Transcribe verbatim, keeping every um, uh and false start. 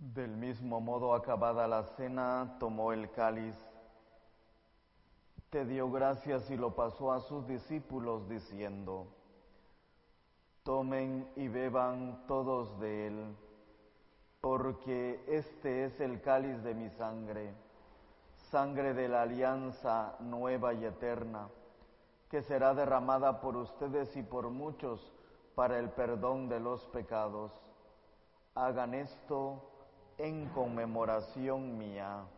Del mismo modo, acabada la cena, tomó el cáliz, te dio gracias y lo pasó a sus discípulos diciendo: tomen y beban todos de él, porque este es el cáliz de mi sangre, sangre de la alianza nueva y eterna, que será derramada por ustedes y por muchos para el perdón de los pecados. Hagan esto en conmemoración mía.